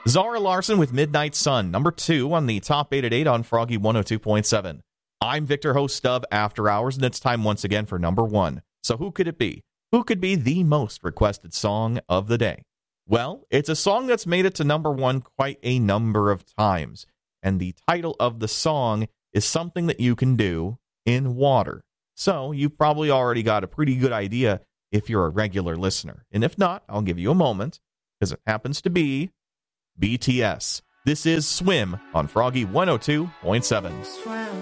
Zara Larsson with Midnight Sun, number 2 on the top 8 at 8 on Froggy 102.7. I'm Victor, host of After Hours, and it's time once again for number 1. So who could it be? Who could be the most requested song of the day? Well, it's a song that's made it to number 1 quite a number of times, and the title of the song is something that you can do in water. So you've probably already got a pretty good idea if you're a regular listener. And if not, I'll give you a moment, because it happens to be BTS. This is Swim on Froggy 102.7. Swim.